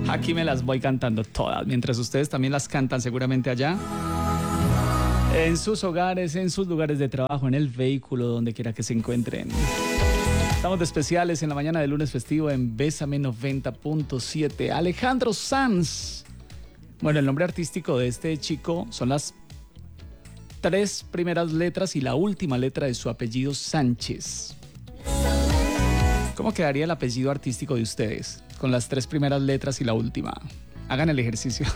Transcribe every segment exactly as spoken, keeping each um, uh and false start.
Aquí me las voy cantando todas, mientras ustedes también las cantan seguramente allá. En sus hogares, en sus lugares de trabajo, en el vehículo, donde quiera que se encuentren. Estamos de especiales en la mañana del lunes festivo en Bésame noventa punto siete. Alejandro Sanz. Bueno, el nombre artístico de este chico son las tres primeras letras y la última letra de su apellido, Sánchez. ¿Cómo quedaría el apellido artístico de ustedes? Con las tres primeras letras y la última. Hagan el ejercicio.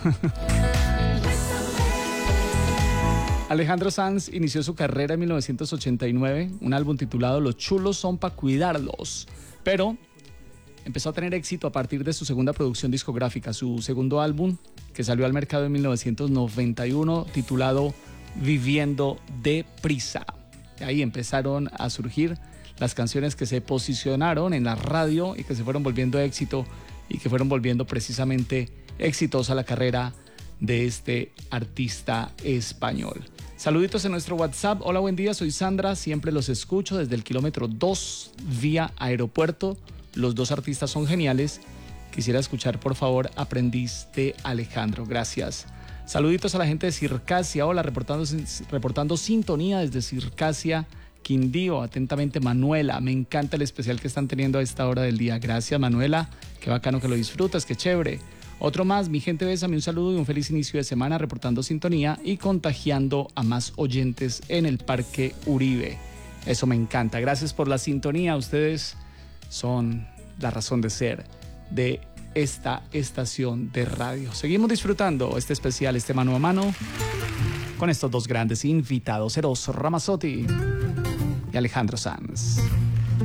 Alejandro Sanz inició su carrera en mil novecientos ochenta y nueve, un álbum titulado Los chulos son pa' cuidarlos, pero empezó a tener éxito a partir de su segunda producción discográfica, su segundo álbum, que salió al mercado en mil novecientos noventa y uno, titulado Viviendo deprisa. De ahí empezaron a surgir las canciones que se posicionaron en la radio y que se fueron volviendo éxito y que fueron volviendo precisamente exitosa la carrera de este artista español. Saluditos en nuestro WhatsApp. Hola, buen día, soy Sandra, siempre los escucho desde el kilómetro dos vía aeropuerto. Los dos artistas son geniales. Quisiera escuchar, por favor, Aprendiz de Alejandro. Gracias. Saluditos a la gente de Circasia. Hola, reportando, reportando sintonía desde Circasia, Quindío. Atentamente, Manuela. Me encanta el especial que están teniendo a esta hora del día. Gracias, Manuela. Qué bacano que lo disfrutas, qué chévere. Otro más, mi gente, bésame, un saludo y un feliz inicio de semana reportando sintonía y contagiando a más oyentes en el Parque Uribe. Eso me encanta. Gracias por la sintonía. Ustedes son la razón de ser de esta estación de radio. Seguimos disfrutando este especial, este mano a mano, con estos dos grandes invitados, Eros Ramazzotti y Alejandro Sanz.